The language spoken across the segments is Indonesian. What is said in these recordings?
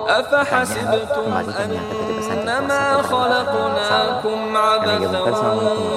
أفحسبتم أنما خلقناكم عبثا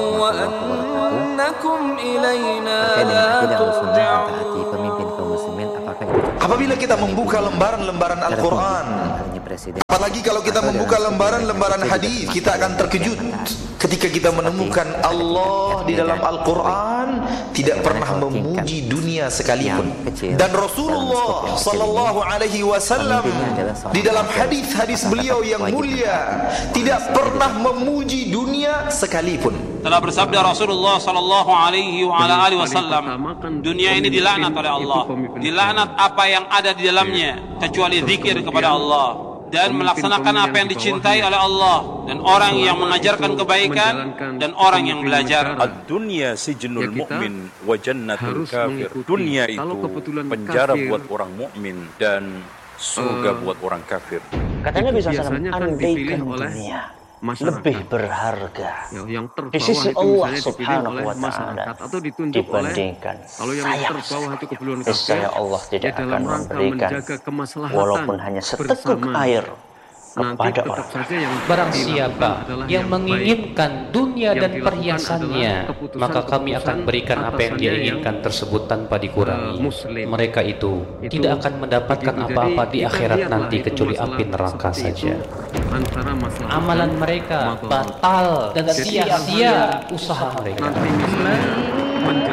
وأنكم إلينا لا ترجعون. Apabila kita membuka lembaran-lembaran Al-Quran, apalagi kalau kita membuka lembaran-lembaran hadis, kita akan terkejut ketika kita menemukan Allah di dalam Al-Quran tidak pernah memuji dunia sekalipun. Dan Rasulullah Sallallahu Alaihi Wasallam di dalam hadis-hadis beliau yang mulia tidak pernah memuji dunia sekalipun. Telah bersabda Rasulullah sallallahu alaihi wasallam, dunia ini dilaknat oleh Allah. Dilaknat apa yang ada di dalamnya kecuali zikir kepada Allah dan melaksanakan apa yang dicintai oleh Allah dan orang yang mengajarkan kebaikan dan orang yang belajar. Ad-dunya sijnul mu'min wa jannatul kafir. Dunia itu penjara buat orang mukmin dan surga buat orang kafir. Katanya bisa andaikan dunia lebih berharga di sisi Allah Subhanahu wa Ta'ala dibandingkan saya Allah tidak akan memberikan walaupun hanya seteguk air kepada orang. Barang siapa yang menginginkan dunia dan perhiasannya, maka kami akan berikan apa yang dia inginkan tersebut tanpa dikurangi. Mereka itu tidak akan mendapatkan apa-apa di akhirat nanti kecuali api neraka saja. Amalan mereka batal dan sia-sia usaha mereka.